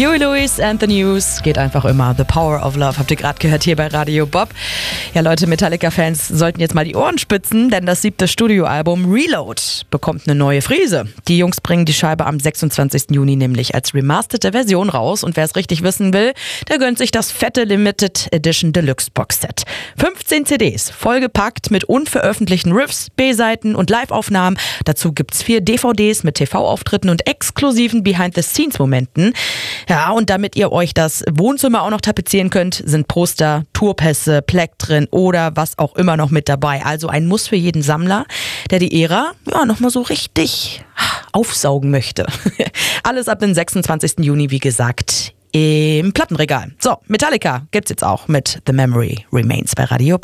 Huey Lewis and the News geht einfach immer. The Power of Love habt ihr gerade gehört hier bei Radio Bob. Ja Leute, Metallica-Fans sollten jetzt mal die Ohren spitzen, denn das 7. Studioalbum Reload bekommt eine neue Frise. Die Jungs bringen die Scheibe am 26. Juni nämlich als remasterte Version raus und wer es richtig wissen will, der gönnt sich das fette Limited Edition Deluxe Boxset. 15 CDs, vollgepackt mit unveröffentlichten Riffs, B-Seiten und Live-Aufnahmen. Dazu gibt's 4 DVDs mit TV-Auftritten und exklusiven Behind-the-Scenes-Momenten. Ja, und damit ihr euch das Wohnzimmer auch noch tapezieren könnt, sind Poster, Tourpässe, Plektren oder was auch immer noch mit dabei. Also ein Muss für jeden Sammler, der die Ära nochmal so richtig aufsaugen möchte. Alles ab dem 26. Juni, wie gesagt, im Plattenregal. So, Metallica gibt's jetzt auch mit The Memory Remains bei Radio Bob.